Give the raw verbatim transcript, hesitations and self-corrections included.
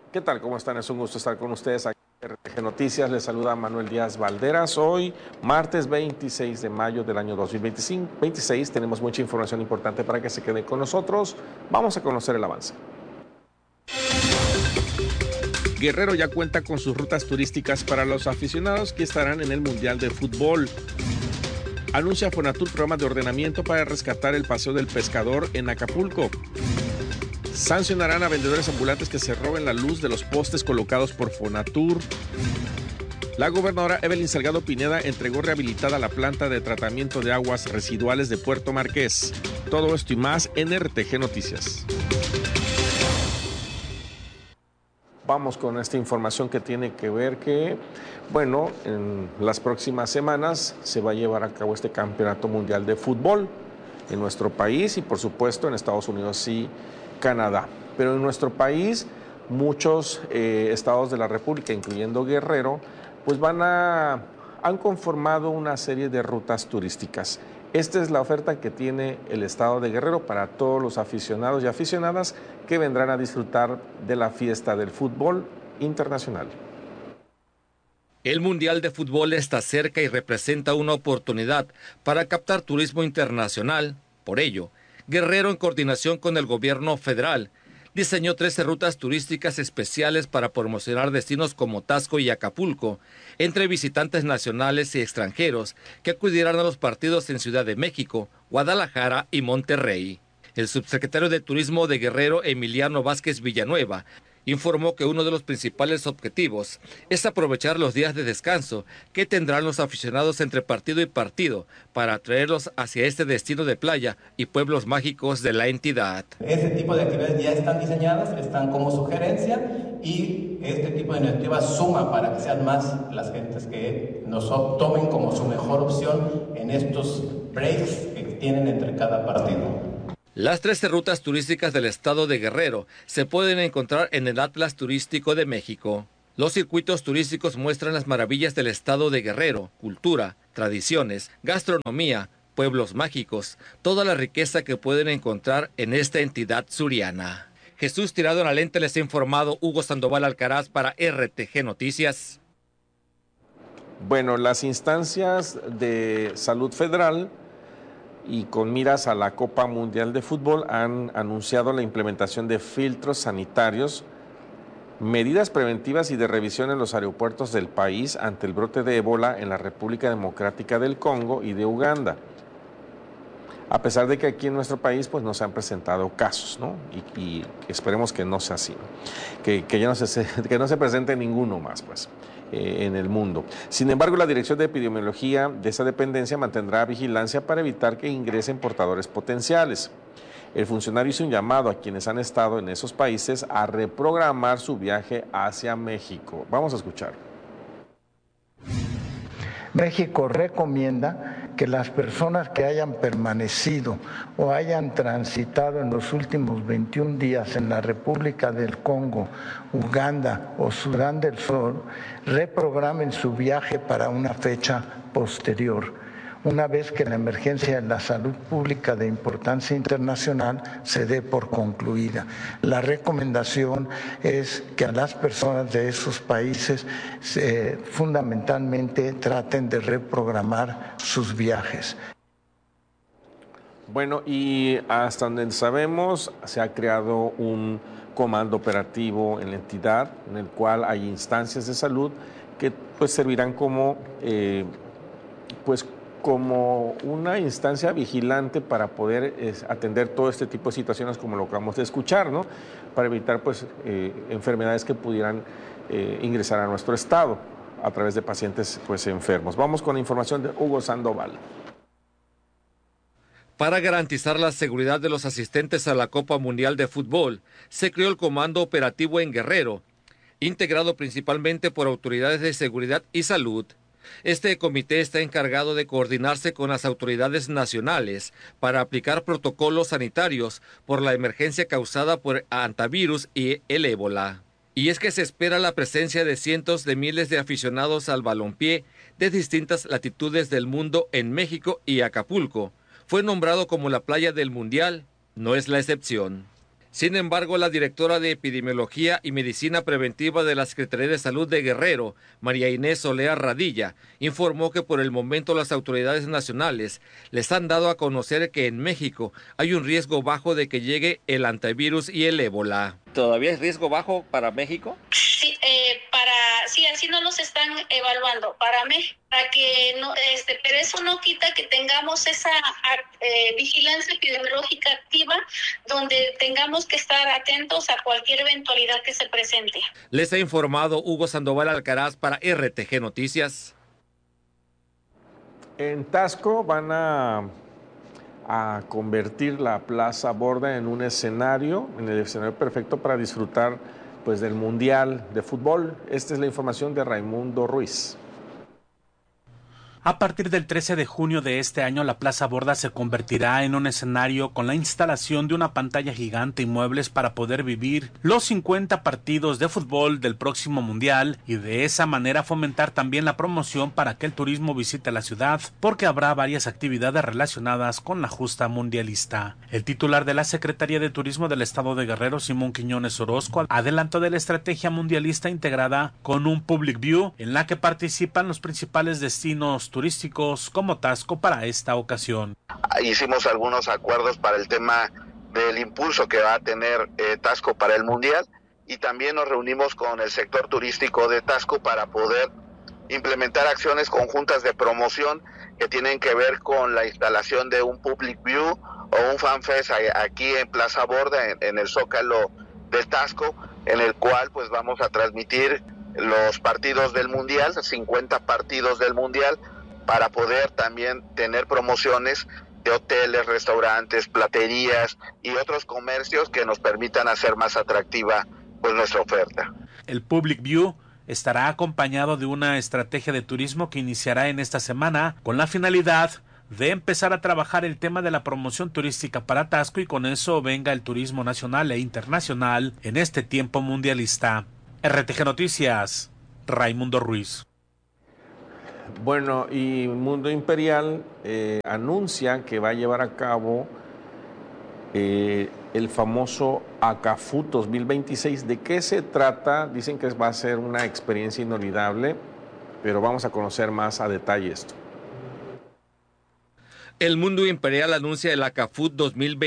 ¿Qué tal? ¿Cómo están? Es un gusto estar con ustedes aquí en R T G Noticias. Les saluda Manuel Díaz Valderas. Hoy, martes veintiséis de mayo del año dos mil veintiséis, tenemos mucha información importante para que se queden con nosotros. Vamos a conocer el avance. Guerrero ya cuenta con sus rutas turísticas para los aficionados que estarán en el Mundial de Fútbol. Anuncia Fonatur programa de ordenamiento para rescatar el Paseo del Pescador en Acapulco. Sancionarán a vendedores ambulantes que se roben la luz de los postes colocados por Fonatur. La gobernadora Evelyn Salgado Pineda entregó rehabilitada la planta de tratamiento de aguas residuales de Puerto Marqués. Todo esto y más en R T G Noticias. Vamos con esta información que tiene que ver que, bueno, en las próximas semanas se va a llevar a cabo este Campeonato Mundial de Fútbol en nuestro país y, por supuesto, en Estados Unidos y Canadá. Pero en nuestro país, muchos eh, estados de la República, incluyendo Guerrero, pues van a, han conformado una serie de rutas turísticas. Esta es la oferta que tiene el estado de Guerrero para todos los aficionados y aficionadas que vendrán a disfrutar de la fiesta del fútbol internacional. El Mundial de Fútbol está cerca y representa una oportunidad para captar turismo internacional. Por ello, Guerrero, en coordinación con el gobierno federal, diseñó trece rutas turísticas especiales para promocionar destinos como Taxco y Acapulco, entre visitantes nacionales y extranjeros que acudirán a los partidos en Ciudad de México, Guadalajara y Monterrey. El subsecretario de Turismo de Guerrero, Emiliano Vázquez Villanueva, informó que uno de los principales objetivos es aprovechar los días de descanso que tendrán los aficionados entre partido y partido para atraerlos hacia este destino de playa y pueblos mágicos de la entidad. Este tipo de actividades ya están diseñadas, están como sugerencia y este tipo de iniciativas suma para que sean más las gentes que nos tomen como su mejor opción en estos breaks que tienen entre cada partido. Las trece rutas turísticas del estado de Guerrero se pueden encontrar en el Atlas Turístico de México. Los circuitos turísticos muestran las maravillas del estado de Guerrero, cultura, tradiciones, gastronomía, pueblos mágicos, toda la riqueza que pueden encontrar en esta entidad suriana. Jesús Tirado en la Lente les ha informado Hugo Sandoval Alcaraz para R T G Noticias. Bueno, las instancias de salud federal y con miras a la Copa Mundial de Fútbol han anunciado la implementación de filtros sanitarios, medidas preventivas y de revisión en los aeropuertos del país ante el brote de ébola en la República Democrática del Congo y de Uganda. A pesar de que aquí en nuestro país pues no se han presentado casos, ¿no? Y, y esperemos que no sea así, ¿no? que, que ya no se, que no se presente ninguno más, pues. Eh, en el mundo. Sin embargo, la Dirección de Epidemiología de esa dependencia mantendrá vigilancia para evitar que ingresen portadores potenciales. El funcionario hizo un llamado a quienes han estado en esos países a reprogramar su viaje hacia México. Vamos a escuchar. México recomienda que las personas que hayan permanecido o hayan transitado en los últimos veintiún días en la República del Congo, Uganda o Sudán del Sur reprogramen su viaje para una fecha posterior, una vez que la emergencia de la salud pública de importancia internacional se dé por concluida. La recomendación es que a las personas de esos países eh, fundamentalmente traten de reprogramar sus viajes. Bueno, y hasta donde sabemos, se ha creado un comando operativo en la entidad, en el cual hay instancias de salud que pues servirán como eh, pues como una instancia vigilante para poder eh, atender todo este tipo de situaciones como lo que acabamos de escuchar, ¿no? Para evitar pues eh, enfermedades que pudieran eh, ingresar a nuestro estado a través de pacientes pues enfermos. Vamos con la información de Hugo Sandoval. Para garantizar la seguridad de los asistentes a la Copa Mundial de Fútbol, se creó el Comando Operativo en Guerrero, integrado principalmente por autoridades de seguridad y salud. Este comité está encargado de coordinarse con las autoridades nacionales para aplicar protocolos sanitarios por la emergencia causada por hantavirus y el ébola. Y es que se espera la presencia de cientos de miles de aficionados al balompié de distintas latitudes del mundo en México, y Acapulco fue nombrado como la playa del Mundial, no es la excepción. Sin embargo, la directora de Epidemiología y Medicina Preventiva de la Secretaría de Salud de Guerrero, María Inés Olea Radilla, informó que por el momento las autoridades nacionales les han dado a conocer que en México hay un riesgo bajo de que llegue el antivirus y el ébola. ¿Todavía es riesgo bajo para México? Sí, eh, para, sí, así no los están evaluando para México, para que no, este, pero eso no quita que tengamos esa eh, vigilancia epidemiológica activa, donde tengamos que estar atentos a cualquier eventualidad que se presente. Les ha informado Hugo Sandoval Alcaraz para R T G Noticias. En Taxco van a, a convertir la Plaza Borda en un escenario, en el escenario perfecto para disfrutar pues, del Mundial de Fútbol. Esta es la información de Raimundo Ruiz. A partir del trece de junio de este año, la Plaza Borda se convertirá en un escenario con la instalación de una pantalla gigante y muebles para poder vivir los cincuenta partidos de fútbol del próximo Mundial y de esa manera fomentar también la promoción para que el turismo visite la ciudad, porque habrá varias actividades relacionadas con la justa mundialista. El titular de la Secretaría de Turismo del Estado de Guerrero, Simón Quiñones Orozco, adelantó de la estrategia mundialista integrada con un Public View en la que participan los principales destinos turísticos como Taxco para esta ocasión. Hicimos algunos acuerdos para el tema del impulso que va a tener eh, Taxco para el Mundial, y también nos reunimos con el sector turístico de Taxco para poder implementar acciones conjuntas de promoción que tienen que ver con la instalación de un Public View o un FanFest aquí en Plaza Borda, en, en el Zócalo de Taxco, en el cual pues vamos a transmitir los partidos del Mundial, cincuenta partidos del Mundial, para poder también tener promociones de hoteles, restaurantes, platerías y otros comercios que nos permitan hacer más atractiva pues nuestra oferta. El Public View estará acompañado de una estrategia de turismo que iniciará en esta semana con la finalidad de empezar a trabajar el tema de la promoción turística para Taxco y con eso venga el turismo nacional e internacional en este tiempo mundialista. R T G Noticias, Raimundo Ruiz. Bueno, y Mundo Imperial eh, anuncia que va a llevar a cabo eh, el famoso Acafut dos mil veintiséis. ¿De qué se trata? Dicen que va a ser una experiencia inolvidable, pero vamos a conocer más a detalle esto. El Mundo Imperial anuncia el Acafut dos mil veintiséis.